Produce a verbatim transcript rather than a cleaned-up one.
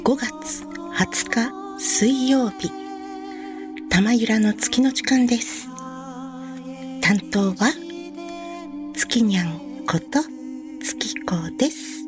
ごがつはつか水曜日、玉ゆらの月の時間です。担当は月にゃんこと月子です。